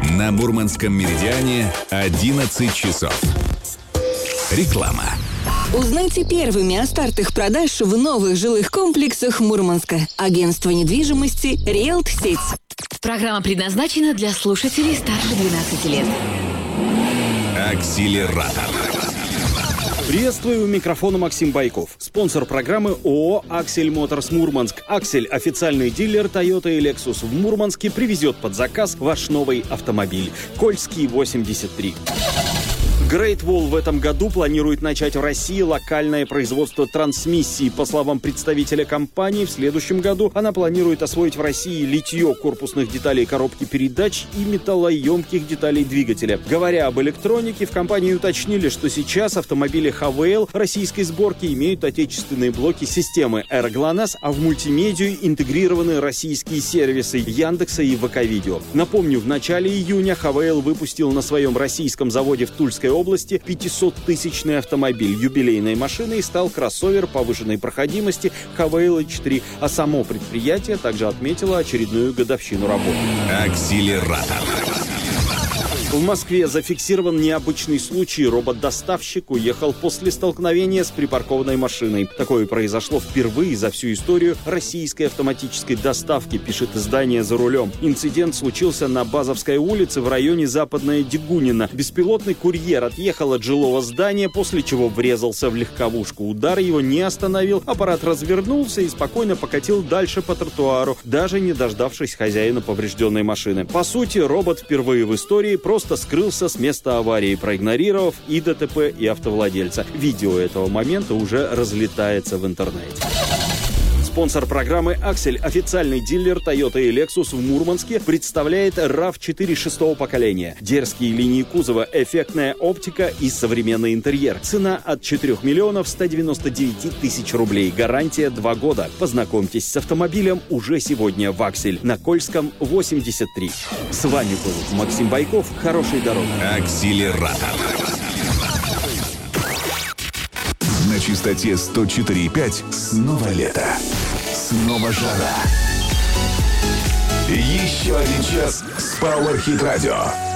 На Мурманском меридиане 11 часов. Реклама. Узнайте первыми о стартах продаж в новых жилых комплексах Мурманска. Агентство недвижимости «Риэлт-Сеть». Программа предназначена для слушателей старше 12 лет. Акселератор. Приветствую, у микрофона Максим Байков. Спонсор программы ООО «Аксель Моторс Мурманск». «Аксель» – официальный дилер Toyota и Lexus в Мурманске, привезет под заказ ваш новый автомобиль. Кольский, 83. Great Wall в этом году планирует начать в России локальное производство трансмиссий. По словам представителя компании, в следующем году она планирует освоить в России литье корпусных деталей коробки передач и металлоемких деталей двигателя. Говоря об электронике, в компании уточнили, что сейчас автомобили ХВЛ российской сборки имеют отечественные блоки системы Air-GLONASS, а в мультимедию интегрированы российские сервисы Яндекса и ВК-Видео. Напомню, в начале июня ХВЛ выпустил на своем российском заводе в Тульской области 500-тысячный автомобиль юбилейной машиной стал кроссовер повышенной проходимости ХВЛ-4, а само предприятие также отметило очередную годовщину работы. Акселератор. В Москве зафиксирован необычный случай. Робот-доставщик уехал после столкновения с припаркованной машиной. Такое произошло впервые за всю историю российской автоматической доставки, пишет издание «За рулем». Инцидент случился на Базовской улице в районе Западная Дегунина. Беспилотный курьер отъехал от жилого здания, после чего врезался в легковушку. Удар его не остановил. Аппарат развернулся и спокойно покатил дальше по тротуару, даже не дождавшись хозяина поврежденной машины. По сути, робот впервые в истории просто скрылся с места аварии, проигнорировав и ДТП, и автовладельца. Видео этого момента уже разлетается в интернете. Спонсор программы «Аксель», официальный дилер Toyota и Lexus в Мурманске, представляет RAV4 шестого поколения. Дерзкие линии кузова, эффектная оптика и современный интерьер. Цена от 4 миллионов 199 тысяч рублей. Гарантия 2 года. Познакомьтесь с автомобилем уже сегодня в «Аксель» на Кольском, 83. С вами был Максим Байков. Хорошей дороги. Акселератор. На частоте 104,5 снова лето. Снова жара. Еще один час с Power Hit Radio.